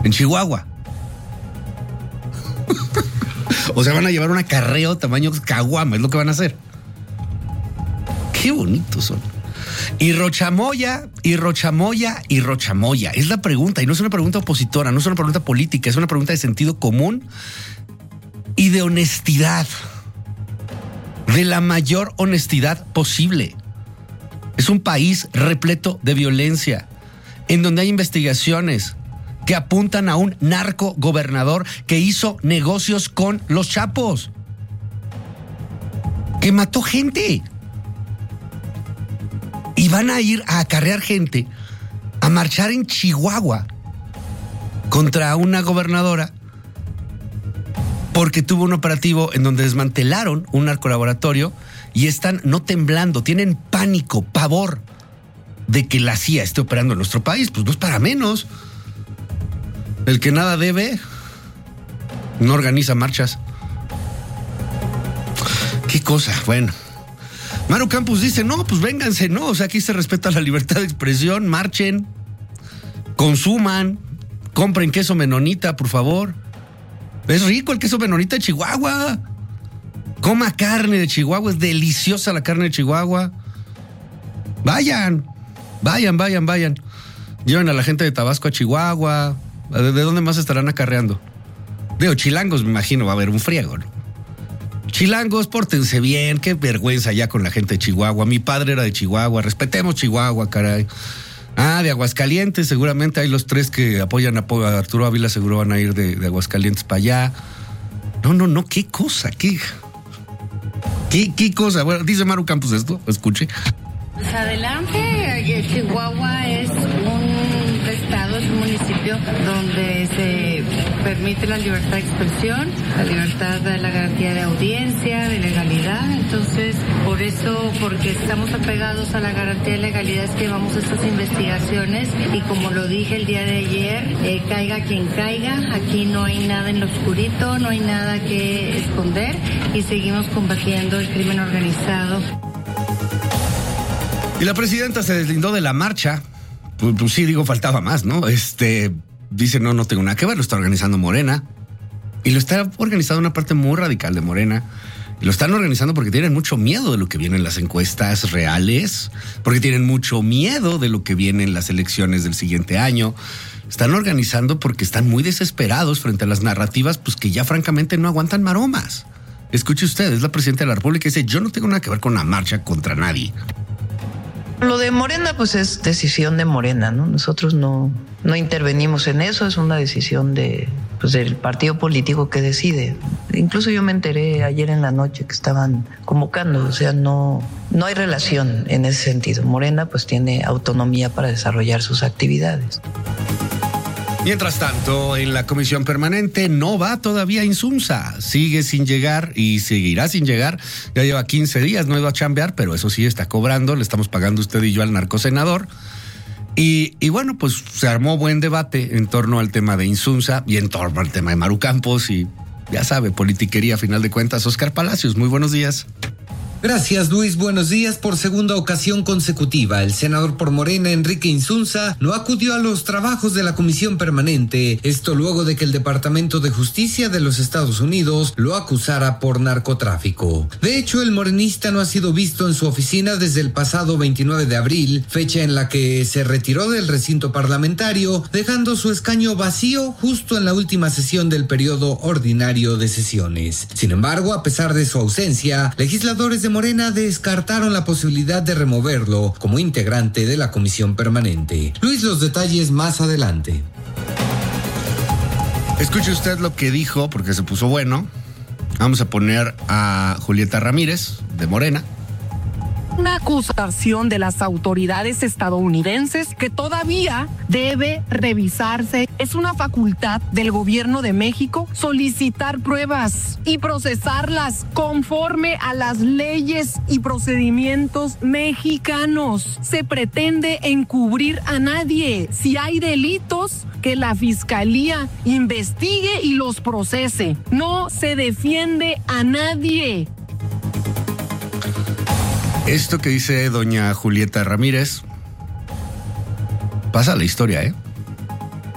en Chihuahua. O sea, van a llevar un acarreo tamaño caguama, es lo que van a hacer. Qué bonitos son. Y Rochamoya. Es la pregunta, y no es una pregunta opositora, no es una pregunta política, es una pregunta de sentido común y de honestidad. De la mayor honestidad posible. Es un país repleto de violencia, en donde hay investigaciones que apuntan a un narco gobernador que hizo negocios con los Chapos, que mató gente. Y van a ir a acarrear gente, a marchar en Chihuahua contra una gobernadora porque tuvo un operativo en donde desmantelaron un narcolaboratorio y están no temblando, tienen pánico, pavor de que la CIA esté operando en nuestro país. Pues no es para menos. El que nada debe no organiza marchas. ¿Qué cosa? Bueno. Maru Campos dice, no, pues vénganse, ¿no? O sea, aquí se respeta la libertad de expresión, marchen, consuman, compren queso menonita, por favor. Es rico el queso menonita de Chihuahua. Coma carne de Chihuahua, es deliciosa la carne de Chihuahua. Vayan. Lleven a la gente de Tabasco a Chihuahua. ¿De dónde más estarán acarreando? Digo, chilangos, me imagino, va a haber un friego, ¿no? Chilangos, pórtense bien, qué vergüenza ya con la gente de Chihuahua. Mi padre era de Chihuahua, respetemos Chihuahua, caray. De Aguascalientes, seguramente hay los tres que apoyan a Arturo Ávila, seguro van a ir de Aguascalientes para allá. No, qué cosa, qué cosa. Bueno, dice Maru Campos esto, escuche. Pues adelante, Chihuahua es un estado, es un municipio donde se permite la libertad de expresión, la libertad de la garantía de audiencia, de legalidad. Entonces, por eso, porque estamos apegados a la garantía de legalidad, es que llevamos estas investigaciones y como lo dije el día de ayer, caiga quien caiga, aquí no hay nada en lo oscurito, no hay nada que esconder y seguimos combatiendo el crimen organizado. Y la presidenta se deslindó de la marcha. Pues sí, digo, faltaba más, ¿no? Dice, no tengo nada que ver, lo está organizando Morena. Y lo está organizando una parte muy radical de Morena. Y lo están organizando porque tienen mucho miedo de lo que viene en las encuestas reales, porque tienen mucho miedo de lo que viene en las elecciones del siguiente año. Están organizando porque están muy desesperados frente a las narrativas, pues que ya francamente no aguantan maromas. Escuche usted, es la presidenta de la República y dice, yo no tengo nada que ver con una marcha contra nadie. Lo de Morena, pues es decisión de Morena, ¿no? Nosotros no intervenimos en eso, es una decisión del partido político que decide. Incluso yo me enteré ayer en la noche que estaban convocando, o sea, no hay relación en ese sentido. Morena pues tiene autonomía para desarrollar sus actividades. Mientras tanto, en la comisión permanente no va todavía Insunza, sigue sin llegar y seguirá sin llegar. Ya lleva 15 días, no ha ido a chambear, pero eso sí está cobrando, le estamos pagando usted y yo al narcosenador. Y bueno, pues se armó buen debate en torno al tema de Insunza y en torno al tema de Maru Campos y ya sabe, politiquería a final de cuentas. Oscar Palacios, muy buenos días. Gracias, Luis. Buenos días. Por segunda ocasión consecutiva, el senador por Morena, Enrique Insunza, no acudió a los trabajos de la comisión permanente. Esto luego de que el Departamento de Justicia de los Estados Unidos lo acusara por narcotráfico. De hecho, el morenista no ha sido visto en su oficina desde el pasado 29 de abril, fecha en la que se retiró del recinto parlamentario, dejando su escaño vacío justo en la última sesión del periodo ordinario de sesiones. Sin embargo, a pesar de su ausencia, legisladores de Morena descartaron la posibilidad de removerlo como integrante de la comisión permanente. Luis, los detalles más adelante. Escuche usted lo que dijo, porque se puso bueno. Vamos a poner a Julieta Ramírez, de Morena. Una acusación de las autoridades estadounidenses que todavía debe revisarse. Es una facultad del gobierno de México solicitar pruebas y procesarlas conforme a las leyes y procedimientos mexicanos. Se pretende encubrir a nadie. Si hay delitos, que la fiscalía investigue y los procese. No se defiende a nadie. Esto que dice doña Julieta Ramírez pasa a la historia, ¿eh?